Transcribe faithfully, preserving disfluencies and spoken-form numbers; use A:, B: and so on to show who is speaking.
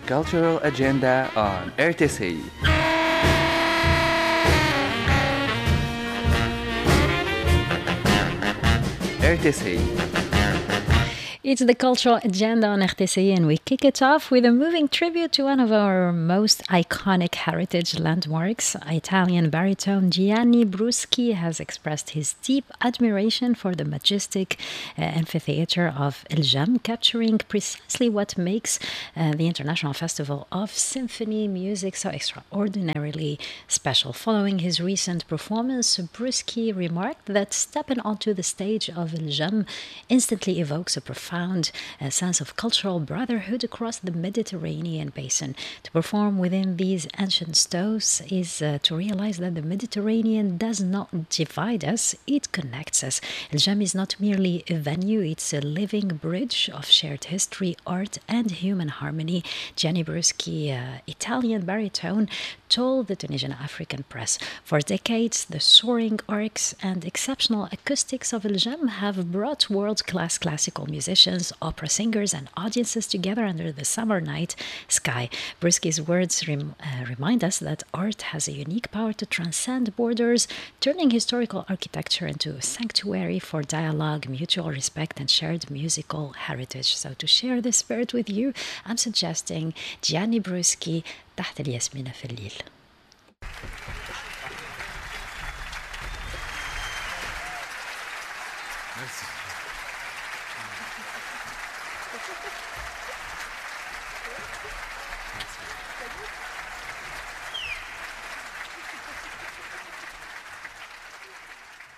A: Cultural Agenda on R T C. R T C.
B: It's the cultural agenda on R T C, and we kick it off with a moving tribute to one of our most iconic heritage landmarks. Italian baritone Gianni Bruschi has expressed his deep admiration for the majestic uh, amphitheater of El Jam, capturing precisely what makes uh, the International Festival of Symphony Music so extraordinarily special. Following his recent performance, Bruschi remarked that stepping onto the stage of El Jam instantly evokes a profound Found a sense of cultural brotherhood across the Mediterranean basin. To perform within these ancient stoves is uh, to realize that the Mediterranean does not divide us, it connects us. El Jam is not merely a venue, it's a living bridge of shared history, art, and human harmony. Gianni Bruschi, uh, Italian baritone, told the Tunisian African press. For decades, the soaring arcs and exceptional acoustics of El Jam have brought world-class classical musicians, opera singers, and audiences together under the summer night sky. Bruschi's words rem- uh, remind us that art has a unique power to transcend borders, turning historical architecture into a sanctuary for dialogue, mutual respect, and shared musical heritage. So to share this spirit with you, I'm suggesting Gianni Bruschi, تحت الياسمين في الليل.
C: Merci.